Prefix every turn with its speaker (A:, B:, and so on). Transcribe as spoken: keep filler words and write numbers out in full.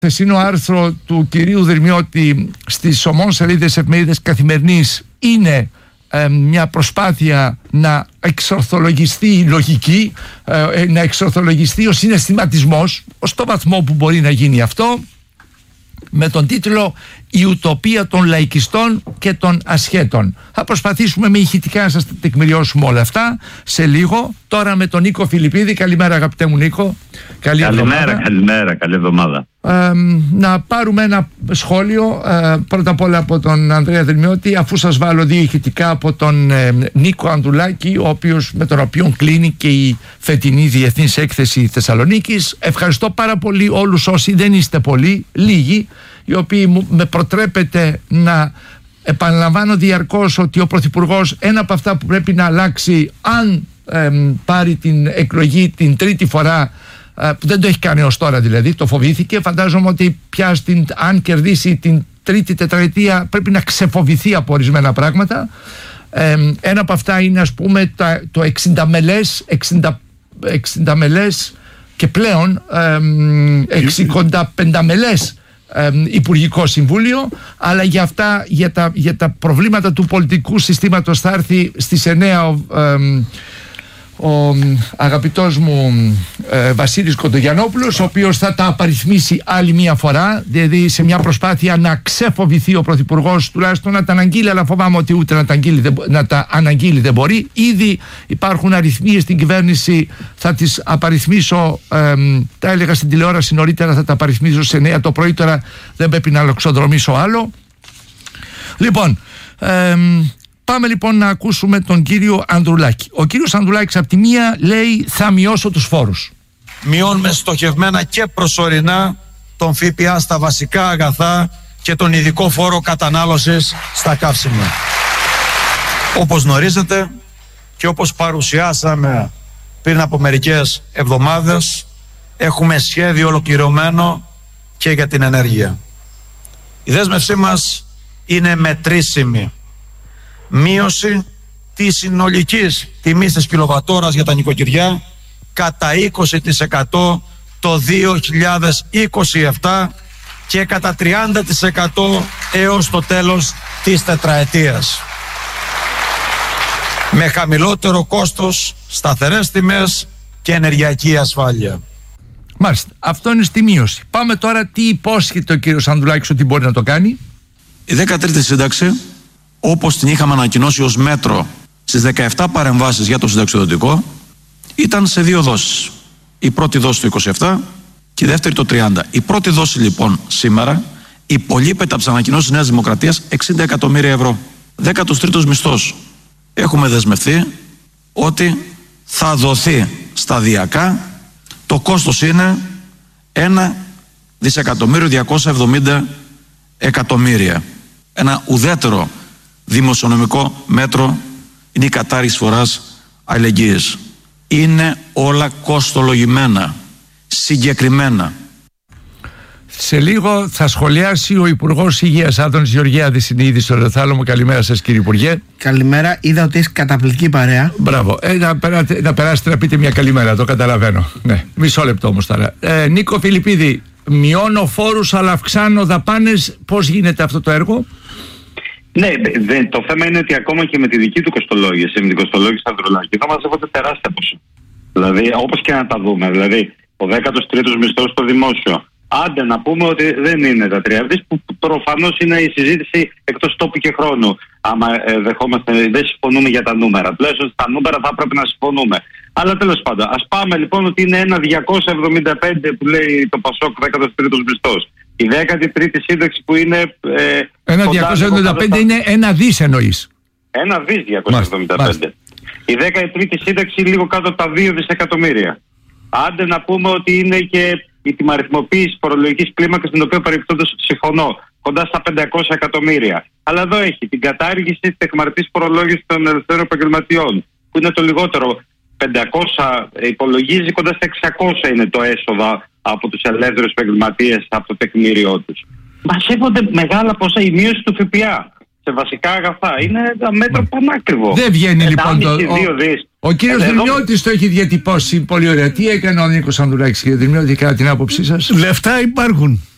A: χθεσινό άρθρο του κυρίου Δρυμιώτη στις ομών σελίδες εφημερίδες Καθημερινής είναι ε, μια προσπάθεια να εξορθολογιστεί η λογική, ε, να εξορθολογιστεί ο συναισθηματισμός, στο βαθμό που μπορεί να γίνει αυτό, με τον τίτλο «Η ουτοπία των λαϊκιστών και των ασχέτων». Θα προσπαθήσουμε με ηχητικά να σας τεκμηριώσουμε όλα αυτά σε λίγο. Τώρα με τον Νίκο Φιλιππίδη. Καλημέρα, αγαπητέ μου Νίκο. Καλή
B: καλημέρα,
A: εβδομάδα.
B: καλημέρα, καλή εβδομάδα.
A: Ε, να πάρουμε ένα σχόλιο ε, πρώτα απ' όλα από τον Ανδρέα Δρυμιώτη, αφού σας βάλω δύο ηχητικά από τον ε, Νίκο Ανδρουλάκη, ο οποίος, με τον οποίο κλείνει και η φετινή Διεθνής Έκθεση Θεσσαλονίκης. Ευχαριστώ πάρα πολύ όλους όσοι δεν είστε πολλοί, λίγοι, οι οποίοι μου, με προτρέπετε να επαναλαμβάνω διαρκώς ότι ο Πρωθυπουργός, ένα από αυτά που πρέπει να αλλάξει αν ε, πάρει την εκλογή την τρίτη φορά, που δεν το έχει κάνει ως τώρα, δηλαδή το φοβήθηκε, φαντάζομαι ότι πια στην, αν κερδίσει την τρίτη τετραετία πρέπει να ξεφοβηθεί από ορισμένα πράγματα. Ε, ένα από αυτά είναι, ας πούμε, τα, το εξήντα μελές εξήντα μελές και πλέον ε, εξήντα πέντε μελές ε, Υπουργικό Συμβούλιο, αλλά για αυτά, για τα, για τα προβλήματα του πολιτικού συστήματος θα έρθει στις εννέα ο, ε, ο αγαπητός μου ε, Βασίλης Κοντογιαννόπουλος, ο οποίος θα τα απαριθμίσει άλλη μία φορά, δηλαδή σε μια προσπάθεια να ξεφοβηθεί ο Πρωθυπουργός, τουλάχιστον να τα αναγγείλει, αλλά φοβάμαι ότι ούτε να τα, δεν, να τα αναγγείλει δεν μπορεί. Ήδη υπάρχουν αριθμίες στην κυβέρνηση, θα τις απαριθμίσω, ε, τα έλεγα στην τηλεόραση νωρίτερα, θα τα απαριθμίσω σε εννέα το πρωί, τώρα δεν πρέπει να λοξοδρομήσω άλλο. Λοιπόν, ε, πάμε λοιπόν να ακούσουμε τον κύριο Ανδρουλάκη. Ο κύριος Ανδρουλάκης από τη μία λέει θα μειώσω τους φόρους.
C: Μειώνουμε στοχευμένα και προσωρινά τον ΦΠΑ στα βασικά αγαθά και τον ειδικό φόρο κατανάλωσης στα καύσιμα. Όπως γνωρίζετε και όπως παρουσιάσαμε πριν από μερικές εβδομάδες, έχουμε σχέδιο ολοκληρωμένο και για την ενέργεια. Η δέσμευσή μας είναι μετρήσιμη. Μείωση της συνολικής τιμής της κιλοβατόρας για τα νοικοκυριά κατά είκοσι τοις εκατό το δύο χιλιάδες είκοσι επτά και κατά τριάντα τοις εκατό έως το τέλος της τετραετίας. Με χαμηλότερο κόστος, σταθερές τιμές και ενεργειακή ασφάλεια.
A: Μάλιστα, αυτό είναι στη μείωση. Πάμε τώρα τι υπόσχεται ο κύριος Ανδρουλάκης ότι μπορεί να το κάνει.
C: Η δέκατη σύνταξη, όπως την είχαμε ανακοινώσει ως μέτρο στις δεκαεπτά παρεμβάσεις για το συνταξιοδοτικό, ήταν σε δύο δόσεις. Η πρώτη δόση το είκοσι επτά και η δεύτερη το τριάντα. Η πρώτη δόση λοιπόν σήμερα υπολείπεται από τις ανακοινώσεις της Νέας Δημοκρατίας εξήντα εκατομμύρια ευρώ. δέκατος τρίτος μισθός. Έχουμε δεσμευθεί ότι θα δοθεί σταδιακά. Το κόστος είναι ένα δισεκατομμύριο διακόσια εβδομήντα εκατομμύρια. Ένα ουδέτερο δημοσιονομικό μέτρο είναι η κατάργηση φοράς αλληλεγγύης. Είναι όλα κοστολογημένα, συγκεκριμένα.
A: Σε λίγο θα σχολιάσει ο Υπουργός Υγείας Άδωνης Γεωργιάδης, είναι ήδη στο ρεθάλαμο. Καλημέρα σας, κύριε Υπουργέ.
D: Καλημέρα, είδα ότι έχει καταπληκτική παρέα.
A: Μπράβο, ε, να, περάτε, να περάσετε να πείτε μια καλημέρα, το καταλαβαίνω. Ναι, μισό λεπτό όμως τώρα. ε, Νίκο Φιλιππίδη, μειώνω φόρους αλλά αυξάνω δαπάνες, πώς γίνεται αυτό το έργο?
B: Ναι, δε, το θέμα είναι ότι ακόμα και με τη δική του κοστολόγηση, με την κοστολόγηση Ανδρουλάκη, θα μαζεύονται τεράστια ποσά. Δηλαδή, όπως και να τα δούμε, δηλαδή, ο δέκατος τρίτος μισθός στο δημόσιο. Άντε να πούμε ότι δεν είναι τα τρία δις, που προφανώς είναι η συζήτηση εκτός τόπου και χρόνου. Άμα ε, δεχόμαστε, δεν συμφωνούμε για τα νούμερα. Τουλάχιστον στα νούμερα θα πρέπει να συμφωνούμε. Αλλά τέλος πάντων, ας πάμε λοιπόν ότι είναι ένα διακόσια εβδομήντα πέντε που λέει το Πασόκ, δέκατος τρίτος μισθός. Η δέκατη τρίτη σύνταξη που είναι. Ε,
A: ένα διακόσια εβδομήντα πέντε είναι ένα δις εννοείς.
B: Ένα δις διακόσια εβδομήντα πέντε. Μάλιστα. Η δέκατη τρίτη σύνταξη λίγο κάτω από τα δύο δισεκατομμύρια. Άντε να πούμε ότι είναι και η τιμαριθμοποίηση φορολογικής κλίμακας, στην οποία παρεμπιπτόντως συμφωνώ, κοντά στα πεντακόσια εκατομμύρια. Αλλά εδώ έχει την κατάργηση της τεκμαρτής φορολόγησης των ελευθέρων επαγγελματιών, που είναι το λιγότερο. πεντακόσια υπολογίζει, κοντά στα εξακόσια είναι το έσοδα από τους ελεύθερους επαγγελματίες από το τεκμήριό τους. Μαζεύονται μεγάλα ποσά, η μείωση του ΦΠΑ σε βασικά αγαθά. Είναι ένα μέτρο πανάκριβο.
A: Δεν βγαίνει λοιπόν το. Ο, ο κύριος Δρυμιώτης το έχει διατυπώσει πολύ ωραία. Τι έκανε ο Νίκος Ανδρουλάκης, κύριε Δρυμιώτη, κατά την άποψή σας?
D: Λεφτά υπάρχουν.